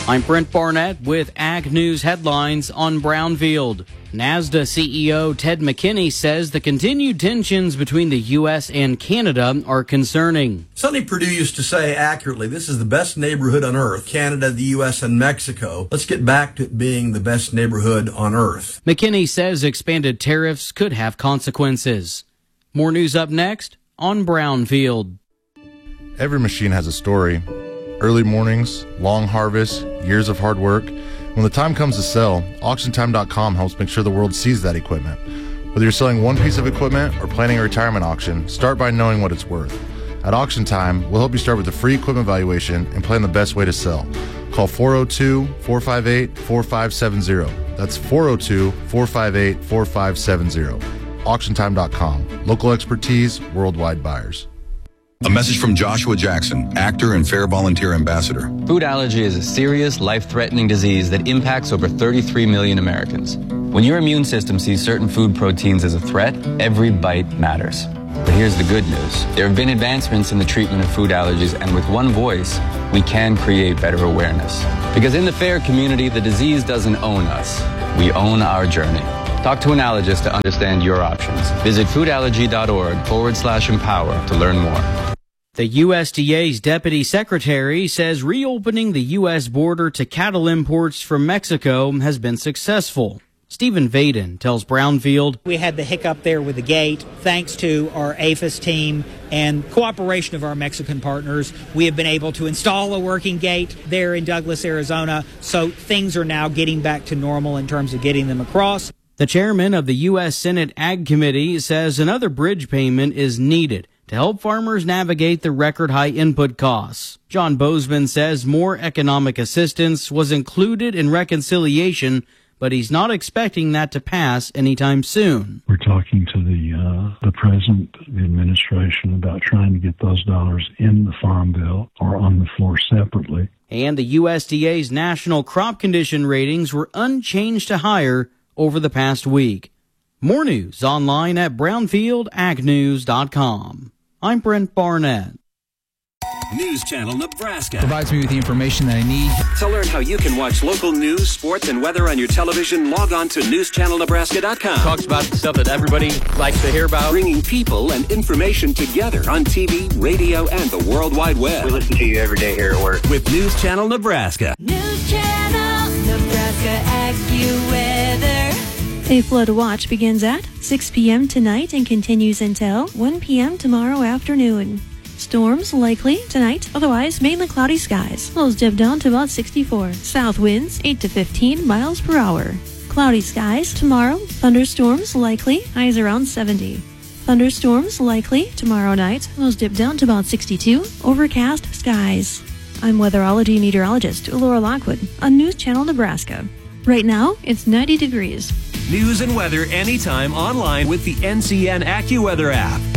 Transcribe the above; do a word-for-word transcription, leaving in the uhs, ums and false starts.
I'm Brent Barnett with Ag News headlines on Brownfield. NASDA C E O Ted McKinney says the continued tensions between the U S and Canada are concerning. Sonny Perdue used to say accurately, this is the best neighborhood on earth, Canada, the U S, and Mexico. Let's get back to it being the best neighborhood on earth. McKinney says expanded tariffs could have consequences. More news up next on Brownfield. Every machine has a story. Early mornings, long harvests, years of hard work. When the time comes to sell, auction time dot com helps make sure the world sees that equipment. Whether you're selling one piece of equipment or planning a retirement auction, start by knowing what it's worth. At Auction Time, we'll help you start with a free equipment valuation and plan the best way to sell. Call four oh two, four five eight, four five seven zero. That's four oh two, four five eight, four five seven zero. auction time dot com. Local expertise, worldwide buyers. A message from Joshua Jackson, actor and Fair Volunteer Ambassador. Food allergy is a serious, life-threatening disease that impacts over thirty-three million Americans. When your immune system sees certain food proteins as a threat, every bite matters. But here's the good news. There have been advancements in the treatment of food allergies, and with one voice, we can create better awareness. Because in the FAIR community, the disease doesn't own us. We own our journey. Talk to an allergist to understand your options. Visit foodallergy.org forward slash empower to learn more. The U S D A's deputy secretary says reopening the U S border to cattle imports from Mexico has been successful. Stephen Vaden tells Brownfield. We had the hiccup there with the gate. Thanks to our A P H I S team and cooperation of our Mexican partners, we have been able to install a working gate there in Douglas, Arizona. So things are now getting back to normal in terms of getting them across. The chairman of the U S Senate Ag Committee says another bridge payment is needed to help farmers navigate the record high input costs. John Bozeman says more economic assistance was included in reconciliation, but he's not expecting that to pass anytime soon. We're talking to the uh, the president, the administration, about trying to get those dollars in the Farm Bill or on the floor separately. And the U S D A's national crop condition ratings were unchanged to higher over the past week. More news online at brownfield ag news dot com. I'm Brent Barnett. News Channel Nebraska provides me with the information that I need. To learn how you can watch local news, sports, and weather on your television, log on to news channel nebraska dot com. Talks about stuff that everybody likes to hear about. Bringing people and information together on T V, radio, and the World Wide Web. We listen to you every day here at work. With News Channel Nebraska. News Channel Nebraska AccuWeather. A flood watch begins at six p.m. tonight and continues until one p.m. tomorrow afternoon. Storms likely tonight, otherwise mainly cloudy skies. Lows dip down to about sixty-four. South winds eight to fifteen miles per hour. Cloudy skies tomorrow. Thunderstorms likely, highs around seventy. Thunderstorms likely tomorrow night. Lows dip down to about sixty-two. Overcast skies. I'm weatherology meteorologist Laura Lockwood on News Channel Nebraska. Right now, it's ninety degrees. News and weather anytime online with the N C N AccuWeather app.